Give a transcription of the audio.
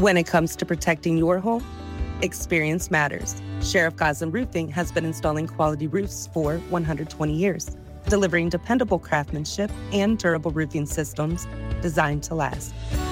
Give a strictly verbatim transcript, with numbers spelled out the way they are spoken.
When it comes to protecting your home, experience matters. Sheriff Goslin Roofing has been installing quality roofs for one hundred twenty years, delivering dependable craftsmanship and durable roofing systems designed to last.